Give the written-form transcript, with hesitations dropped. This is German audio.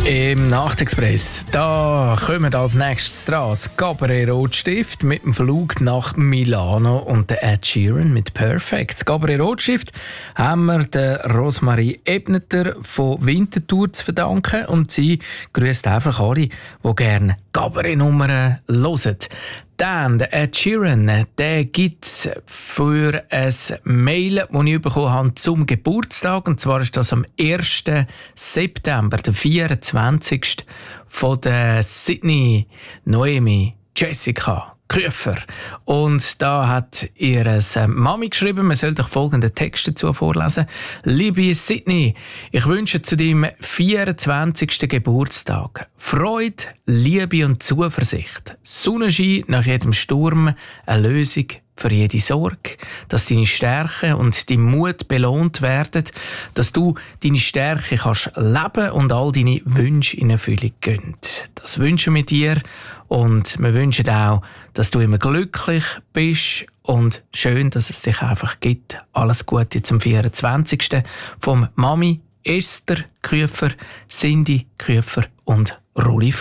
Im Nachtexpress, da kommen als nächstes dran das Cabaret Rotstift mit dem Flug nach Milano und der Ed Sheeran mit Perfect. Das Cabaret Rotstift haben wir der Rosmarie Ebneter von Winterthur zu verdanken und sie grüßt einfach alle, die gerne Cabaret-Nummern hören. Dann, der Ed Sheeran, der gibt es für ein Mail, das ich bekommen habe zum Geburtstag. Und zwar ist das am 1. September, der 24. von der Sydney Noemi Jessica Küfer. Und da hat ihre Mami geschrieben, man soll doch folgenden Text dazu vorlesen. Liebe Sydney, ich wünsche zu deinem 24. Geburtstag Freude, Liebe und Zuversicht. Sonnenschein nach jedem Sturm, eine Lösung für jede Sorge, dass deine Stärke und dein Mut belohnt werden, dass du deine Stärke kannst leben und all deine Wünsche in Erfüllung gehen. Das wünschen wir dir und wir wünschen auch, dass du immer glücklich bist und schön, dass es dich einfach gibt. Alles Gute zum 24. vom Mami Esther Küfer, Cindy Küfer und Ruli